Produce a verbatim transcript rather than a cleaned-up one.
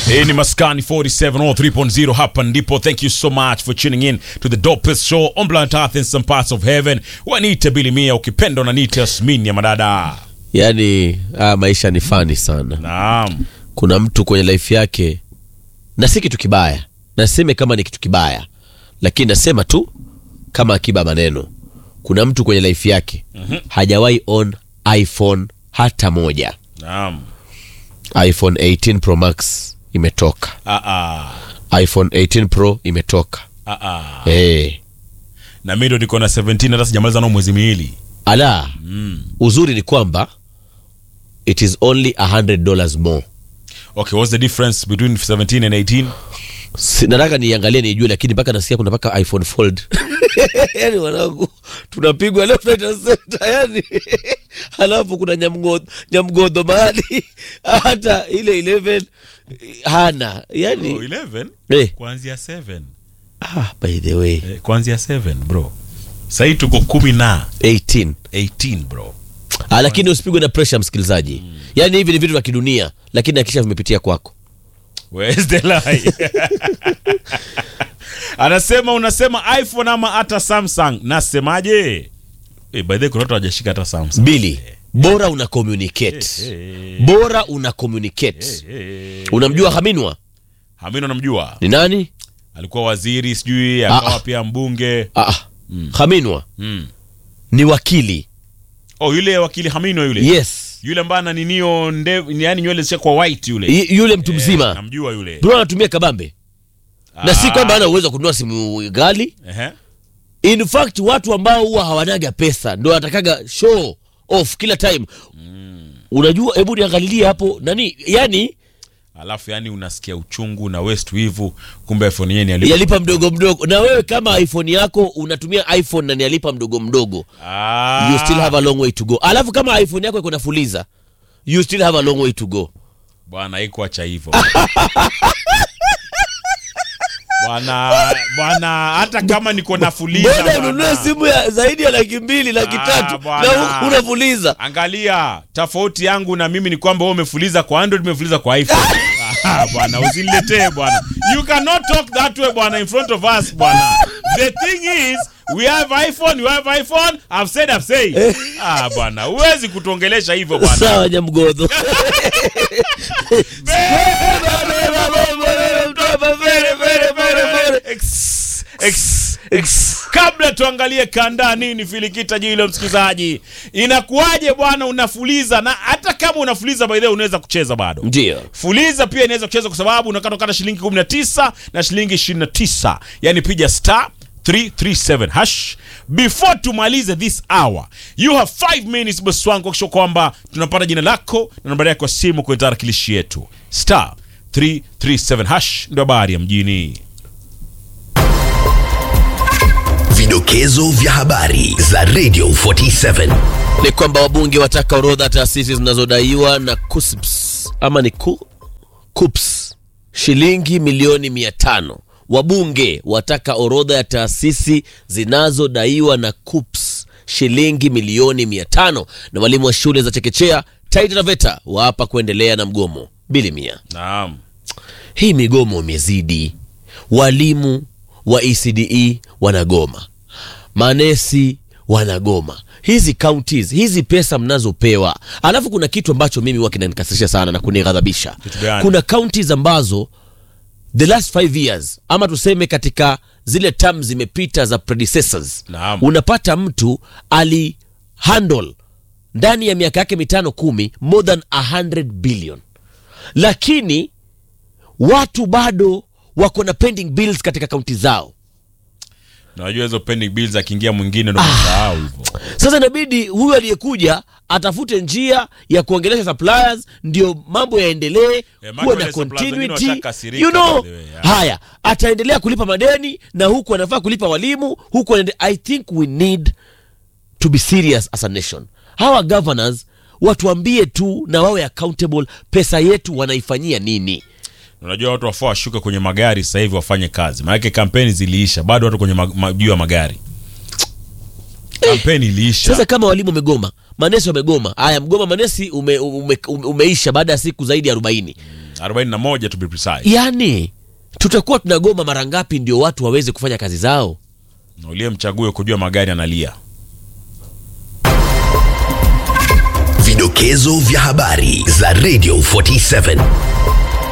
Hii ni Maskani forty-seven oh three point oh hapa ndipo. Thank you so much for tuning in to the dopest show on planet Earth in some parts of heaven. Wanita Bilimia, ukipenda na nita Yasmin ya madada. Yani ah, maisha ni funny sana. Naam. Kuna mtu kwenye life yake, na si kitu kibaya, naseme kama ni kitu kibaya, lakini nasema tu kama akiba maneno. Kuna mtu kwenye life yake mm-hmm. hajawahi on iPhone hata moja. Naam. iPhone eighteen Pro Max imetoka. Ah ah. iPhone eighteen Pro imetoka. Ah ah. Eh. Na mimi ndo niko na seventeen, hata sijamaliza na mwezi miwili. Ala. Mm. Uzuri ni kwamba it is only one hundred dollars more. Okay, what's the difference between seventeen and eighteen? Nataka niangalie nijue, lakini mpaka nasikia kuna mpaka iPhone Fold. Yani wanangu tunapigwa left right and center yani. Halafu kuna nyamgodo nyamgodo mahali hata ile eleven hana yani. Oh, eleven eh. Kuanzia seven. Ah, by the way eh, kuanzia seven bro. Sasa tuko kumi na eighteen eighteen bro. Ah, lakini usipigwe na pressure msikilizaji. Mm. Yani hivi ni vitu vya kidunia, lakini hakisha vimepitia kwako. Where's the lie? Anasema unasema iPhone ama hata Samsung. Nasemaje? Eh, by the way kuna watu hawajashika hata Samsung. Billy, bora una communicate. Hey, hey. Bora una communicate. Hey, hey. Unamjua Haminwa? Haminwa namjua. Ni nani? Alikuwa waziri, sijui akawa ah, pia mbunge. Ah. Mm. Haminwa? Mm. Ni wakili. Oh, yule wakili Haminwa yule. Yes. Yule ambaye ana ninio ndevu, yani nywele zake kwa white yule. Y- yule mtu mzima. E, namjua yule. Bro anatumia kabambe. Ah. Na si kwamba ana uwezo kununua simu ghali. Ehe. In fact watu ambao huwa hawanaga pesa ndio watakaga show off kila time. Mm. Unajua, hebu niangalilie hapo nani, yani alafu yani unasikia uchungu na West Wivu, kumbe iPhone yeye ni alipa, yalipa mdogo mdogo. Na wewe kama iPhone yako unatumia iPhone na ni alipa mdogo mdogo, ah, you still have a long way to go. Alafu kama iPhone yako iko na fuliza, you still have a long way to go. Bwana iko acha hivyo. Bwana bwana hata kama niko na fuliza bwana ununue simu ya zaidi ya laki mbili laki tatu na unafuliza. Angalia tofauti yangu na mimi ni kwamba wewe umefuliza kwa Android, umefuliza kwa iPhone. Ah bwana usiniletee bwana. You cannot talk that way bwana in front of us bwana. The thing is we have iPhone, you have iPhone. I've said I've said. Ah bwana huwezi kutuongelesha hivyo bwana. Sawa nyamgodo. Ex, ex, ex. Kabla tuangalie kanda nini filikita jilo msikizaji. Inakuaje bwana unafuliza, na hata kama unafuliza by the way unaweza kucheza bado. Ndio. Fuliza pia inaweza kucheza kwa sababu unakata kata shilingi kumi na tisa na shilingi ishirini na tisa. Yaani piga star three three seven hash before tumalize this hour. You have five minutes boswangu kwa kwamba tunapata jina lako na nambari yako ya simu kwa tarakilishi yetu. Star three three seven hash ndio habari ya mjini. Vidokezo vya habari za Radio forty-seven. Ni kwamba wabunge wataka orodha taasisi zinazodaiwa na K U S P S ama ni K U P S shilingi milioni mia tano. Wabunge wataka orodha ya taasisi zinazodaiwa na K U P S shilingi milioni mia tano. Na walimu wa shule za chekechea Taita na Veta waapa kuendelea na mgomo. Bilimia. Naam. Hii migomo imezidi. Walimu wa E C D E wanagoma, manesi wanagoma. Hizi counties, hizi pesa mnazopewa. Alafu kuna kitu ambacho mimi huwa kinanikasirisha sana na kunighadhabisha. Kuna counties ambazo the last five years ama tuseme katika zile terms zimepita za predecessors, Naam. unapata mtu ali handle ndani ya miaka yake mitano kumi more than a hundred billion, lakini watu bado wako na pending bills katika kaunti zao. Na unajua hizo pending bills akiingia mwingine ndio msahau hivyo. Sasa inabidi huyu aliyekuja atafute njia ya kuongelesha suppliers ndio mambo yaendelee, kuwe na continuity. You know, haya ataendelea kulipa madeni na huku anafaa kulipa walimu, huku anaende. I think we need to be serious as a nation. Hawa governors watuambie tu na wawe accountable, pesa yetu wanaifanyia nini? Unajua watu wafaa washuka kwenye magari sasa hivi wafanye kazi. Maana kampeni ziliisha, bado watu kwenye juu ya magari. Kampeni iliisha. Sasa kama walimu wamegoma, manesi wamegoma. Haya mgoma manesi ume, ume, ume, umeisha baada ya siku zaidi ya arobaini. arobaini na moja to be precise. Yani tutakuwa tunagoma mara ngapi ndio watu waweze kufanya kazi zao? Na ulie mchague kujua magari analia. Vidokezo vya habari za Radio arobaini na saba.